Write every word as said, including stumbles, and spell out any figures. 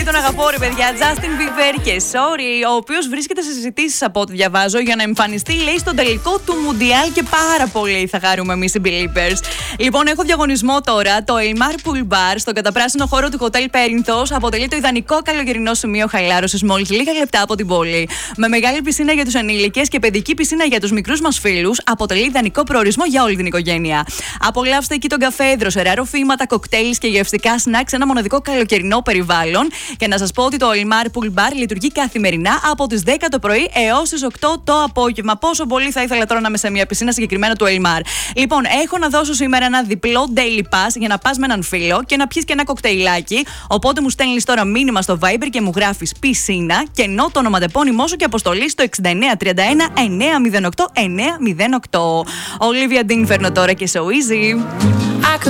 Τον αγαπώ, ρε παιδιά, Justin Bieber και Sorry, ο οποίος βρίσκεται σε συζητήσεις από ό,τι διαβάζω για να εμφανιστεί, λέει, στον τελικό του Μουντιάλ και πάρα πολύ θα χαρούμε εμείς οι Believers. Λοιπόν, έχω διαγωνισμό τώρα. Το Elmar Pool Bar στον καταπράσινο χώρο του Hotel Perinthos αποτελεί το ιδανικό καλοκαιρινό σημείο χαλάρωσης μόλις λίγα λεπτά από την πόλη. Με μεγάλη πισίνα για τους ενήλικες και παιδική πισίνα για τους μικρούς μας φίλους, αποτελεί ιδανικό προορισμό για όλη την οικογένεια. Απολαύστε εκεί τον καφέ, δροσερά ροφήματα, κοκτέιλ και γευστικά σνακ σε ένα μοναδικό καλοκαιρινό περιβάλλον. Και να σας πω ότι το Elmar Pool Bar λειτουργεί καθημερινά από τις δέκα το πρωί έως τις οκτώ το απόγευμα. Πόσο πολύ θα ήθελα τώρα να είμαι σε μια πισίνα συγκεκριμένα του Elmar. Λοιπόν, έχω να δώσω σήμερα ένα διπλό daily pass για να πας με έναν φίλο και να πιεις και ένα κοκτέιλάκι. Οπότε μου στέλνεις τώρα μήνυμα στο Viber και μου γράφεις πισίνα και ενώ το ονοματεπώνυμό σου και αποστολή στο εξήντα εννέα τριάντα ένα εννιακόσια μηδέν οκτώ εννιακόσια μηδέν οκτώ. Olivia Dean φέρνω τώρα και So Easy.